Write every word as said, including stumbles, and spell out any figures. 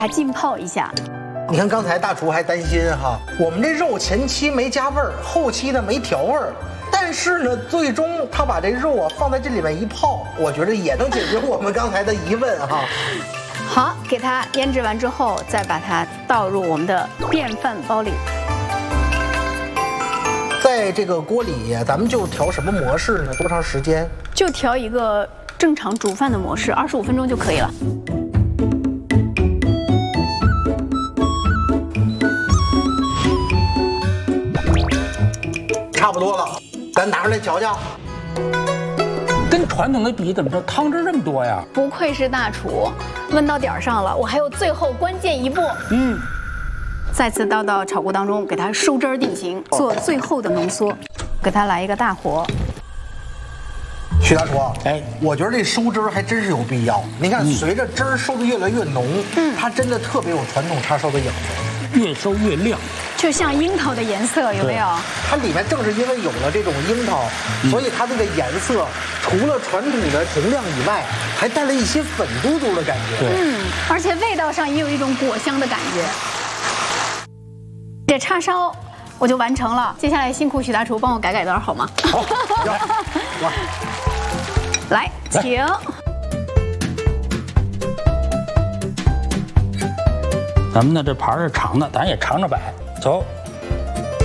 它浸泡一下。 你看刚才大厨还担心哈，我们这肉前期没加味儿，后期呢没调味儿，但是呢，最终他把这肉啊放在这里面一泡，我觉得也能解决我们刚才的疑问哈。 好，给它腌制完之后，再把它倒入我们的电饭煲里。 在这个锅里，咱们就调什么模式呢？多长时间？ 就调一个正常煮饭的模式，二十五分钟就可以了。 差不多了，咱拿出来瞧瞧。 跟传统的比，怎么着汤汁这么多呀？ 不愧是大厨，问到点儿上了。我还有最后关键一步， 嗯， 再次倒到炒锅当中，给它收汁儿定型，做最后的浓缩，给它来一个大火。 徐大厨， 哎， 我觉得这收汁儿还真是有必要。你看， 嗯、 随着汁儿收的越来越浓，嗯，它真的特别有传统叉烧的影子， 越收越亮。 就像樱桃的颜色，有没有？ 它里面正是因为有了这种樱桃，嗯、所以它那个颜色除了传统的红亮以外，还带了一些粉嘟嘟的感觉。 嗯，而且味道上也有一种果香的感觉。这叉烧我就完成了，接下来辛苦许大厨帮我改改刀好吗？ 好， 来，请。 咱们呢这盘是长的，咱也长着摆，走。